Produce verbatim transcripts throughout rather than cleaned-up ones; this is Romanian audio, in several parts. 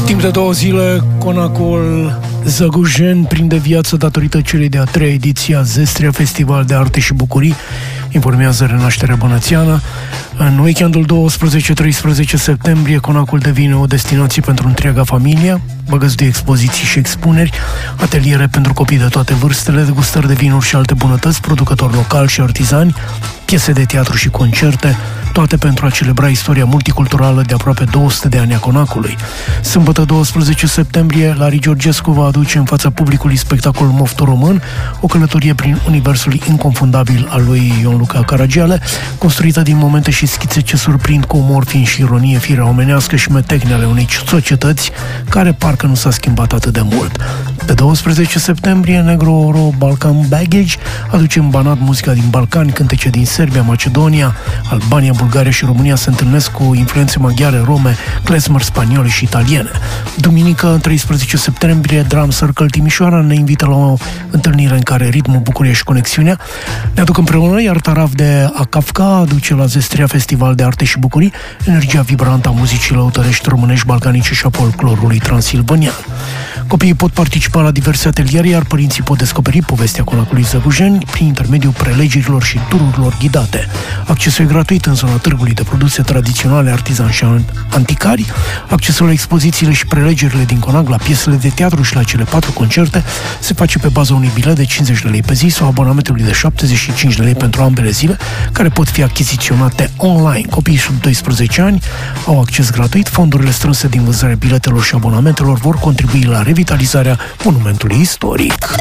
Timp de două zile, conacul Zăgujen prinde viață datorită celei de-a treia ediție a Zestria Festival de Arte și Bucurii, informează Renașterea Bănățeană. În weekendul douăsprezece treisprezece septembrie, conacul devine o destinație pentru întreaga familie, băgăzduie expoziții și expuneri, ateliere pentru copii de toate vârstele, degustări de vinuri și alte bunătăți, producători locali și artizani, piese de teatru și concerte, toate pentru a celebra istoria multiculturală de aproape două sute de ani a conacului. Sâmbătă douăsprezece septembrie, Lari Georgescu va aduce în fața publicului spectacolul Moftul Român, o călătorie prin universul inconfundabil al lui Ion Luca Caragiale, construită din momente și schițe ce surprind cu umor fin și ironie firea omenească și metehne ale unei societăți care parcă nu s-a schimbat atât de mult. Pe douăsprezece septembrie, Negro Oro Balkan Baggage aduce în Banat muzica din Balcani, cântece din Serbia, Macedonia, Albania, Bulgaria și România se întâlnesc cu influențe maghiare, rome, klezmer spaniole și italiene. Duminică, treisprezece septembrie, Drum Circle Timișoara ne invită la o întâlnire în care ritmul, bucuria și conexiunea ne aduc împreună, iar Taraf de Acafca aduce la Zestria Festival de Arte și Bucurii energia vibrantă a muzicii lăutărești, românești, balcanice și a folclorului transilvanian. Copiii pot participa la diverse ateliere, iar părinții pot descoperi povestea conacului Zăgujeni prin intermediul prelegerilor și tururilor ghidate. Accesul e gratuit în zona târgului de produse tradiționale, artizani și anticari. Accesul la expozițiile și prelegerile din conac, la piesele de teatru și la cele patru concerte se face pe baza unui bilet de cincizeci de lei pe zi sau abonamentului de șaptezeci și cinci de lei pentru ambele zile, care pot fi achiziționate online. Copiii sub doisprezece ani au acces gratuit. Fondurile strânse din vânzarea biletelor și abonamentelor vor contribui la revitalizarea monumentului istoric.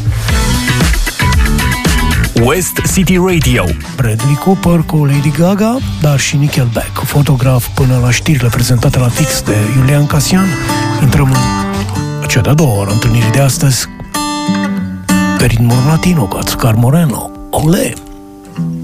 West City Radio. Bradley Cooper cu Lady Gaga, dar și Nickelback, fotograf până la știrile prezentate la Fix de Iulian Casian. Intrăm în cea de-a doua oră întâlnirii de astăzi pe ritmul latino cu Azúcar Moreno. Olé!